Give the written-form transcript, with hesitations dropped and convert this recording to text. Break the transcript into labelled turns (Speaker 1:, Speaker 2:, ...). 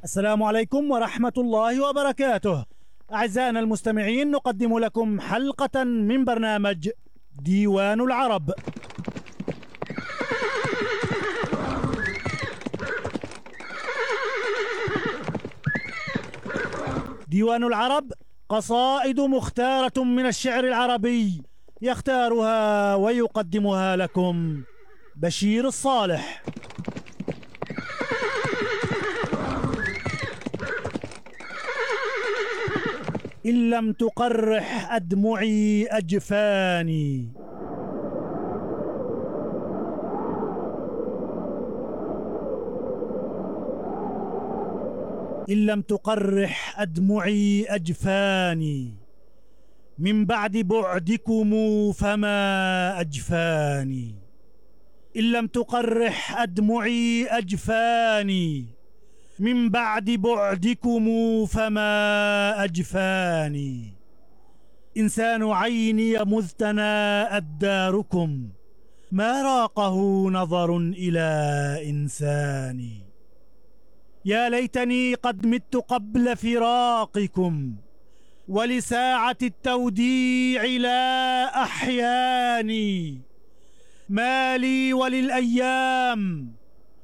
Speaker 1: السلام عليكم ورحمة الله وبركاته. أعزائنا المستمعين، نقدم لكم حلقة من برنامج ديوان العرب. ديوان العرب قصائد مختارة من الشعر العربي، يختارها ويقدمها لكم بشير الصالح. إن لم تقرح أدمعي أجفاني. إن لم تقرح أدمعي أجفاني، من بعد بعدكم فما أجفاني. إن لم تقرح أدمعي أجفاني، من بعد بعدكم فما أجفاني. إنسان عيني مذ تناءت داركم، ما راقه نظر إلى إنسان. يا ليتني قد مت قبل فراقكم، ولساعة التوديع لا أحياني. ما لي وللأيام